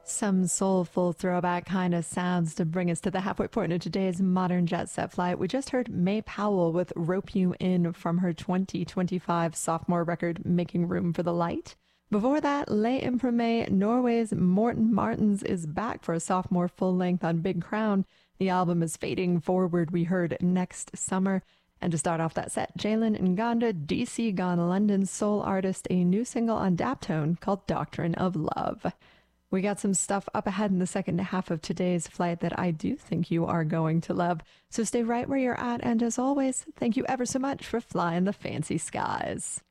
Some soulful throwback kind of sounds to bring us to the halfway point of today's modern jet set flight. We just heard May Powell with Rope You In from her 2025 sophomore record, Making Room for the Light. Before that, Le Imprimé, Norway's Morten Martens is back for a sophomore full length on Big Crown. The album is Fading Forward, we heard Next Summer. And to start off that set, Jalen Nganda, DC Gone London soul artist, a new single on Daptone called Doctrine of Love. We got some stuff up ahead in the second half of today's flight that I do think you are going to love. So stay right where you're at. And as always, thank you ever so much for flying the fancy skies.